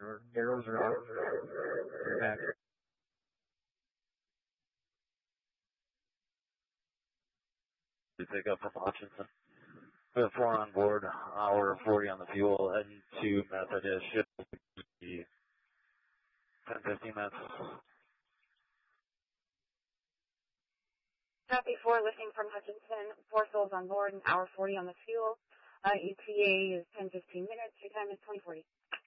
Arrows are out. You're back. To pick up from Hutchinson. We have 4 on board, hour 40 on the fuel, heading to Methodist. Ship will be 10-15 minutes. Copy 4, lifting from Hutchinson, 4 souls on board, an hour 40 on the fuel. ETA is 10-15 minutes. Your time is 2040.